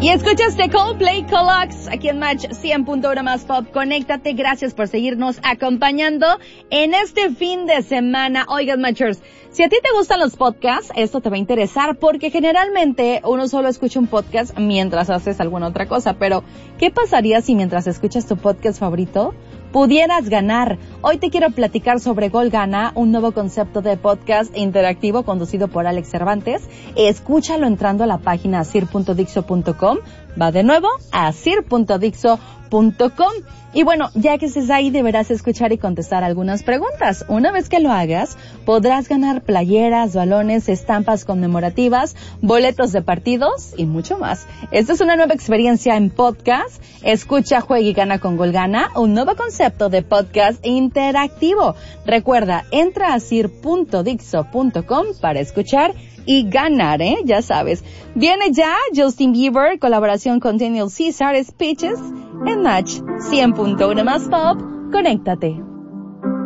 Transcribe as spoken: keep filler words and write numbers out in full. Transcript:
Y escuchaste Coldplay Colox aquí en Match cien punto uno más Pop. Conéctate, gracias por seguirnos acompañando en este fin de semana. Oigan, Matchers, si a ti te gustan los podcasts, esto te va a interesar porque generalmente uno solo escucha un podcast mientras haces alguna otra cosa. Pero, ¿qué pasaría si mientras escuchas tu podcast favorito pudieras ganar? Hoy te quiero platicar sobre Gol Gana, un nuevo concepto de podcast interactivo conducido por Alex Cervantes. Escúchalo entrando a la página asir punto dixo punto com. Va de nuevo a asir punto dixo punto com. Y bueno, ya que estés ahí, deberás escuchar y contestar algunas preguntas. Una vez que lo hagas, podrás ganar playeras, balones, estampas conmemorativas, boletos de partidos y mucho más. Esta es una nueva experiencia en podcast. Escucha, juega y gana con Gol Gana, un nuevo concepto de podcast interactivo. Recuerda, entra a asir punto dixo punto com para escuchar y ganar, ¿eh? Ya sabes. Viene ya Justin Bieber, colaboración con Daniel Caesar, Speeches, en Match cien punto uno más Pop. Conéctate.